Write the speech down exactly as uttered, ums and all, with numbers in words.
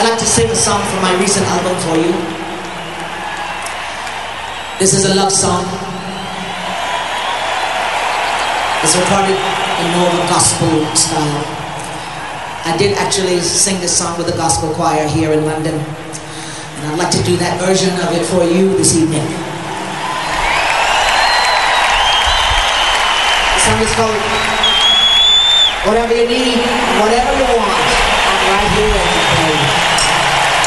I'd like to sing a song from my recent album for you. This is a love song. It's recorded in more of a gospel style. I did actually sing this song with the gospel choir here in London, and I'd like to do that version of it for you this evening. The song is called Whatever You Need, Whatever You Want. I'm right here waiting for you.